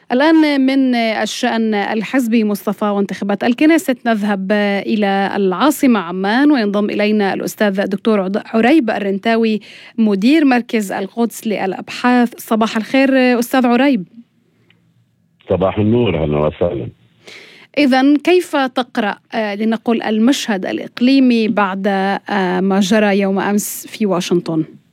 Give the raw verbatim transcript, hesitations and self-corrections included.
الآن من الشأن الحزبي مصطفى وانتخابات الكنيست نذهب إلى العاصمة عمان، وينضم إلينا الأستاذ الدكتور عريب الرنتاوي مدير مركز القدس للأبحاث. صباح الخير أستاذ عريب. صباح النور، أهلا وسهلا. إذن كيف تقرأ لنقول المشهد الإقليمي بعد ما جرى يوم أمس في واشنطن؟